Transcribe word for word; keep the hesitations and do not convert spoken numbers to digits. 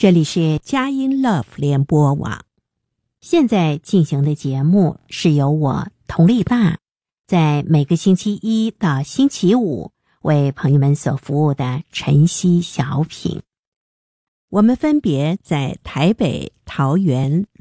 这里是佳音 Love 联播网，现在进行的节目是由我佟丽娜在每个星期一到星期五为朋友们所服务的晨曦小品。我们分别在台北、桃园、